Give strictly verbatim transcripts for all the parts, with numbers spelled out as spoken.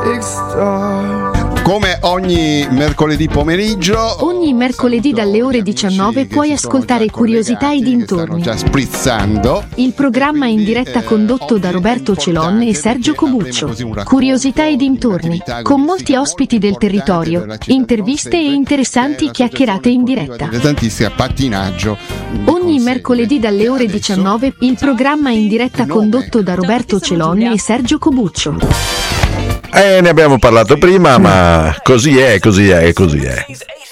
Come ogni mercoledì pomeriggio, ogni mercoledì dalle ore diciannove puoi ascoltare Curiosità e dintorni. Stanno già sprizzando. Il programma in diretta condotto da Roberto Celon e Sergio Cobuccio. Curiosità e dintorni, con molti ospiti del territorio, interviste e interessanti chiacchierate in diretta. Tantissimo pattinaggio. Ogni mercoledì dalle ore diciannove, il programma in diretta condotto da Roberto Celon e Sergio Cobuccio. Eh, ne abbiamo parlato prima, ma così è, così è, così è.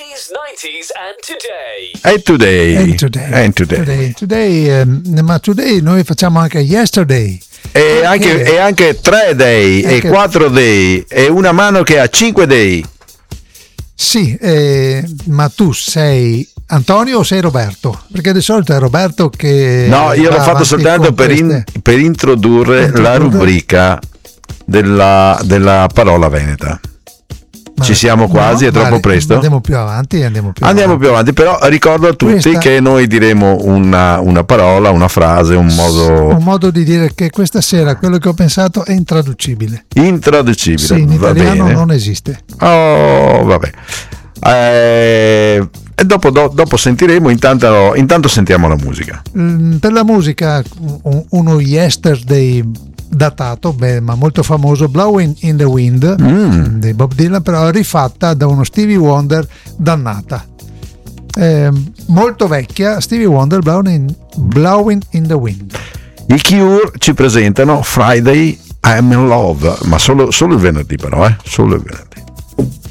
E today. And today. And today. Today, today um, ma today noi facciamo anche yesterday. E anche, e anche tre day, anche... e quattro day, e una mano che ha cinque day. Sì, eh, ma tu sei Antonio o sei Roberto? Perché di solito è Roberto che... No, io l'ho fatto soltanto per, in, per introdurre, introdurre la rubrica della, della parola veneta. Ma ci siamo quasi, no, è troppo vale, presto. Andiamo più avanti, andiamo più andiamo avanti. più avanti, però ricordo a tutti questa... che noi diremo una, una parola, una frase, un modo un modo di dire che questa sera quello che ho pensato è intraducibile. Intraducibile. Sì, in va italiano bene. Non esiste. Oh, vabbè. Eh, e dopo, do, dopo sentiremo, intanto, intanto sentiamo la musica. Mm, per la musica uno yesterday datato, beh, ma molto famoso, Blowing in the Wind mm. di Bob Dylan, però rifatta da uno Stevie Wonder dannata, eh, molto vecchia. Stevie Wonder, Blowing, Blowing in the Wind. I Cure ci presentano Friday I'm in Love, ma solo, solo il venerdì, però eh? solo il venerdì.